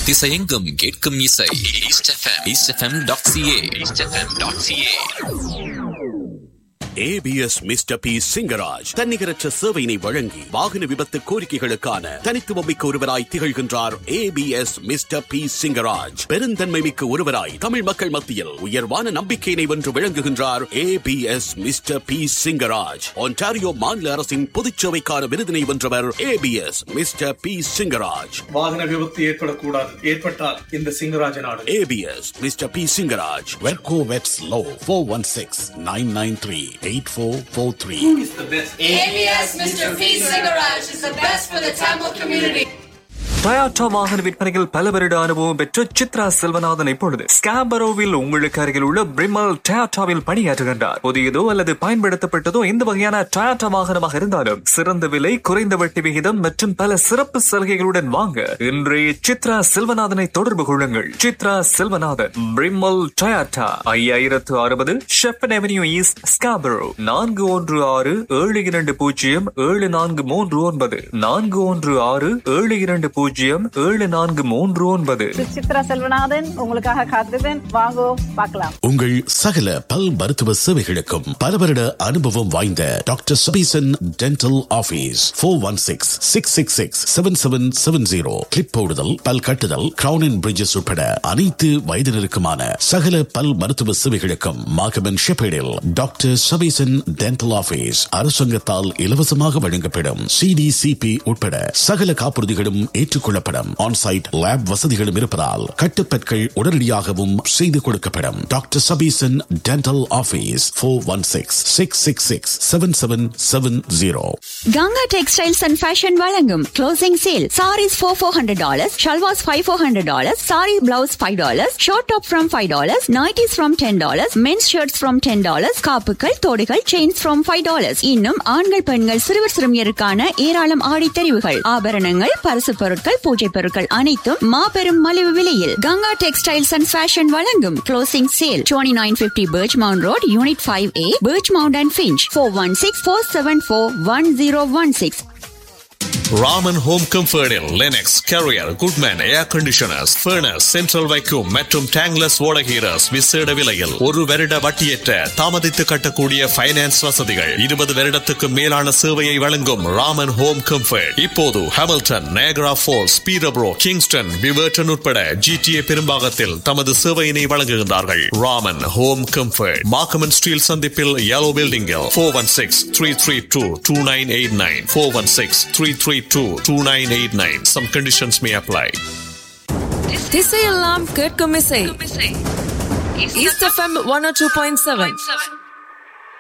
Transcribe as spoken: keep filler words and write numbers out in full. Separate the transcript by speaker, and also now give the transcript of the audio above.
Speaker 1: திசையெங்கும் கேட்கும் இசை east FM east FM dot CA east FM dot CA.
Speaker 2: ABS mister B Singaraj தன்னிகரற்ற சேவையினை வழங்கி வாகன விபத்து கோரிக்கைகளுக்கான தனித்துவம் மிக்க ஒருவராய் திகழ்கின்றார். ஏபிஎஸ் மிஸ்டர் பி சிங்கராஜ் பெருந்தன்மை மிக்க ஒருவராய் தமிழ் மக்கள் மத்தியில் உயர்வான நம்பிக்கையினை வென்று விளங்குகின்றார். ABS mister B Singaraj Ontario மாநில அரசின் பொதுச்சேவைக்கான விருதினை வென்றவர். ABS mister B Singaraj.
Speaker 3: வாகன விபத்து ஏற்படக்கூடாது, ஏற்பட்டால் இந்த சிங்கராஜ் நாடு.
Speaker 2: ABS mister B Singaraj. வெர்கோ வெட்ஸ் low four one six nine nine three eight four four three.
Speaker 3: Who is the best?
Speaker 4: A B S Mister P Cigarage is the best for the Tamil community.
Speaker 5: Toyota வாகன விற்பனையில் பல வருட அனுபவம் பெற்ற சித்ரா செல்வநாதன் இப்பொழுது ஸ்காபரோவில் உங்களுக்கு அருகில் உள்ள பிரிமல் டொயோட்டாவில் பணியாற்றுகின்றார். புதியதோ அல்லது பயன்படுத்தப்பட்டதோ எந்த வகையான டொயோட்டா வாகனமாக இருந்தாலும் சிறந்த விலை, குறைந்த வட்டி விகிதம் மற்றும் பல சிறப்பு சலுகைகளுடன் வாங்க இன்றைய சித்ரா செல்வநாதனை தொடர்பு கொள்ளுங்கள். சித்ரா செல்வநாதன், பிரிமல் டொயோட்டா, ஐயாயிரத்து அறுபது ஷெப்பர்ட் அவென்யூ ஈஸ்ட், ஸ்காபரோ. நான்கு ஒன்று ஆறு ஏழு இரண்டு பூஜ்ஜியம் ஏழு நான்கு மூன்று ஒன்பது நான்கு ஒன்று ஆறு ஏழு இரண்டு பூஜ்ஜியம் ஏழு நான்கு மூன்று ஒன்பது.
Speaker 6: சித்ரா செல்வநாதன் உங்களுக்காக காத்திருப்பேன். வாங்கோ பார்க்கலாம்.
Speaker 2: உங்கள் சகல பல் மருத்துவ சேவைகளுக்கும் பல வருட அனுபவம் வாய்ந்த doctor Sabesan dental office four one six six six six seven seven seven zero. Clip போடுதல், பல் கட்டுதல், கிரவுன் அண்ட் பிரிட்ஜஸ் உட்பட அனைத்து வயதினருக்குமான சகல பல் மருத்துவ சேவைகளுக்கும் மாகமன் ஷெப்பேடில் டாக்டர் சபீசன் டென்டல் ஆபீஸ் அரசாங்கத்தால் இலவசமாக வழங்கப்படும் சிடிசிபி உட்பட சகல காப்புறுதிகளும் ஏற்றுக்கொள்ளப்படும். ஆன்சைட் லேப் வசதிகளும் இருப்பதால் கட்டுப்பற்கள் உடனடியாகவும் செய்து கொடுக்கப்படும். Doctor Sabesan dental office four one six six six six seven seven seven zero.
Speaker 7: Ganga textiles and fashion வழங்கும் closing sale. Saris four four hundred dollars, shalwars five four hundred dollars, sorry blouse five dollars, short top from five dollars, nighties from ten dollars, men's shirts from ten dollars, காப்புகள், தோடுகள், chains from five dollars. இன்னும் ஆண்கள், பெண்கள், சிறுவர் சிறுமியருக்கான ஏராளம் ஆடி தெரிவுகள், ஆபரணங்கள், பரிசு பொருட்கள், பூஜை பொருட்கள் அனைத்தும் மாபெரும் மலிவு விலையில் கங்கா டெக்ஸ்டைல்ஸ் அண்ட் ஃபேஷன் வழங்கும் closing sale. Twenty nine fifty Birchmount road, unit five A, Birchmount and Finch. Four one six four seven four one zero one six.
Speaker 1: Raman home கம்ஃபர்டில் Linux, carrier, Goodman air conditioners, furnace, central vacuum மற்றும் tankless ஓடகீரஸ் விசேட விலையில் ஒரு வருட வட்டியற்ற தாமதித்து கட்டக்கூடிய finance வசதிகள். இருபது வருடத்துக்கு மேலான சேவையை வழங்கும் ராமன் ஹோம் கம்ஃபர்ட் இப்போது ஹாமில்டன், நயகரா ஃபால்ஸ், பீரப்ரோ, கிங்ஸ்டன், விவர்டன் உட்பட ஜிடிஏ பெரும்பாகத்தில் தமது சேவையினை வழங்குகின்றார்கள். ராமன் ஹோம் கம்ஃபர்ட் மார்க்கமன் ஸ்டீல் சந்திப்பில் yellow building four one six three three two two nine eight nine four one six three three two two nine eight nine. Some conditions may apply.
Speaker 8: திசையெல்லாம் கேட்கும் இசை east FM one ஓ two point seven.